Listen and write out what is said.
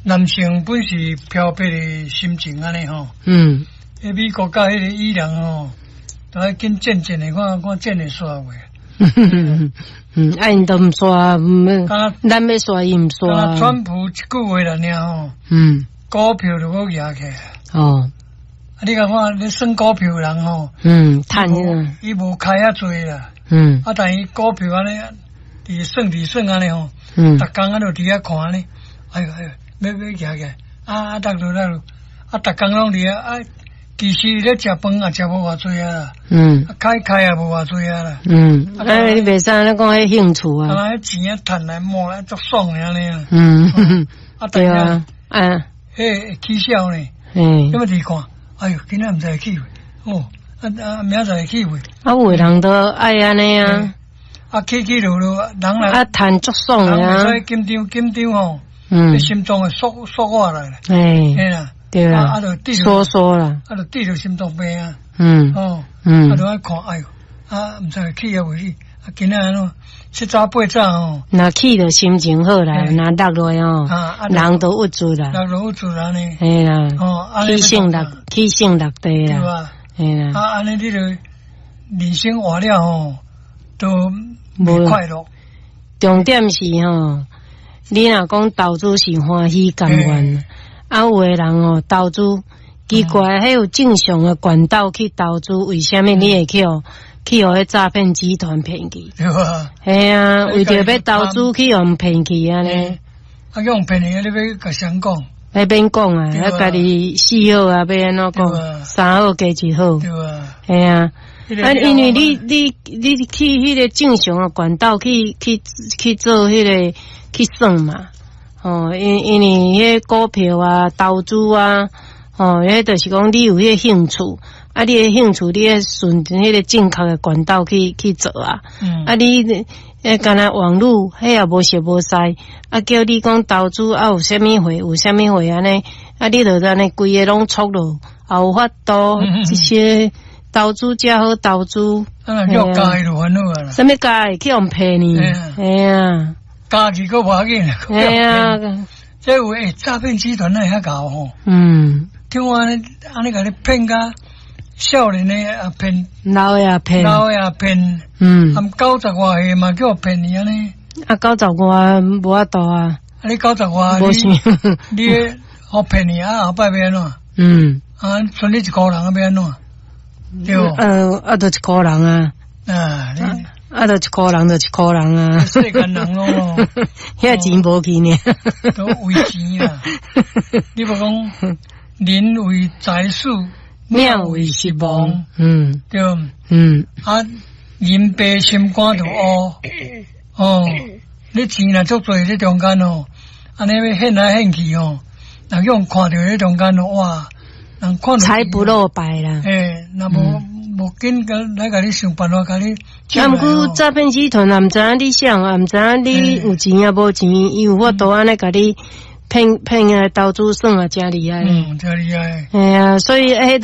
男性本是漂泊的心情安尼吼。美国甲迄个伊朗吼，都爱紧渐渐的看渐的刷话。 因都唔刷，咱要刷伊唔刷。 川普一句话来尔吼。股票就够压起来。你看看，你算股票人吼。 赚啊。 伊无开遐多啦。但伊股票安尼，伫算安尼吼。逐工啊，就伫遐看安尼。哎呦，要压起来。逐路。逐工拢伫遐其实咧食饭也食无偌济啊，开也无偌济啊啦， 你袂使咧讲迄兴趣啊， 迄钱赚来摸来足爽安尼啊， 对啊， 迄起笑呢，咁么你看，哎呦，今仔毋知去未，明仔载去未， 有的人都爱安尼啊， 起落落，人来赚足爽啊， 所以紧张吼，你心脏会缩下来啦，嘿啦。 对啦，说啦， 就对着心脏病啊，就爱看，哎呦，毋知去也未去，今仔安怎7早8早吼， 若去就心情好啦，若落落哦，人都郁住啦， 呢， 嘿啦，起性落地啦，嘿啦， 安尼你就人生活了吼，都无快乐。 重点是吼，你若讲投资是欢喜甘愿。有的人投资奇怪，还有正常的管道去投资，为什么你会去迄诈骗集团骗去？ 对啊， 系啊，为着要投资去互骗去安尼。 用骗去，你要甲谁讲？ 要免讲啊，要家己4号啊，要安怎讲？3号加1号。 对啊， 系啊。因为你去迄个正常的管道去做迄个去算嘛。因为迄股票啊、投资啊，迄就是讲你有迄个兴趣，你的兴趣你要顺迄个正确的管道去做啊。你干那网络迄也无熟无识，叫你讲投资有啥物会安尼，你就安尼规个拢错咯，也有法度这些投资才好投资。 叫加就烦恼啊！ 啥物加去互骗你？哎呀！ 加几个无要紧， 哎呀， 这有诈骗集团那遐搞吼，听我安尼甲你骗甲少年的也骗， 老的也骗， 含90外岁嘛叫我骗你安尼 ，90外无法度啊， 你90外你好骗你后摆要安怎？剩你一个人要安怎？对， 就一个人啊，就一个人就一个人啊， 世间人咯， 遐钱无去呢， 都为钱啦。你无讲人为财死，命为食亡，对，人白心肝就乌，你钱若足多在中间安尼要现来现去人用看到在中间哇，人看到财不露白啦， 那无紧来甲你想办法甲你。 毋过诈骗集团也毋知影你想，也毋知影你有钱也无钱，伊有法度安尼甲你骗个投资算啊，真厉害。 真厉害。 哎呀，所以